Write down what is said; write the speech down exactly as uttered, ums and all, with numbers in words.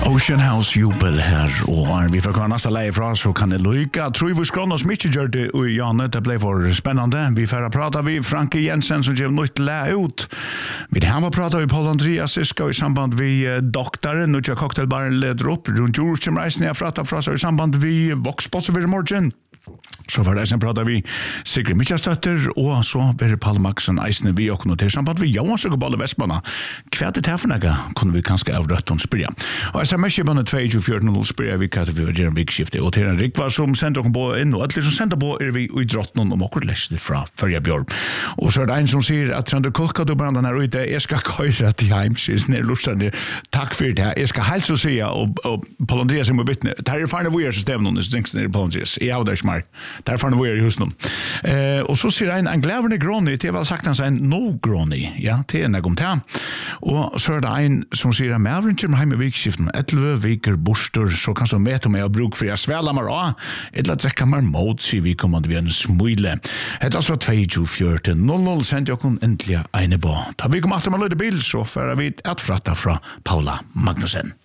Ocean House jubel här och vi får komma nästa läge fra så kan det lycka. Tror vi skrån oss mycket gör det och Janne, det blev för spännande. Vi får prata vi Franke Jensen som ger nytt lä ut. Vi det här var prata vi Paul Andreas Siska i samband vi doktoren och cocktailbaren leder upp runt Jerusalem jag fratta fra så i samband vi Voxbots över morgon. Så var det sen pratar vi Sigrid Mikkelsdottir och så blir Paul Maxson Eisne vi och noterar samband vi Johan Sögerbolle Vestmanna. Kvärt det här för några kunde vi kanske avrätta och spela. Och så mycket på två fyra noll spela vi kan vi göra en vikskifte och till en Rick var som sänder på in och liksom sänder på är vi i drottningen om och läste från förra björn. Och så är det en som säger att Trandor Kolka då bara den här ute jag ska köra till Heimsys ner lustan. Tack för det här. Jag ska hälsa och säga och Paul Andreas som vittne. Det här är fan det vi system någon så tänks ner Paul Andreas. Ja där smart. Därför var jag i husen. Eh och så ser en en glävande groni det var sagt han så en no groni. Ja, det är något till. Och så är det en som säger att Melvin till hem i vikskiften elva veckor bostor så kan så mäta med jag bruk för jag svälla mig av eller dräcka mer mot så vi kommer att bli en smule. Det är så två fyra noll noll sent jag kan äntligen en bra. Ta vi kommer att med lite bild så för vi att fratta från Paula Magnussen.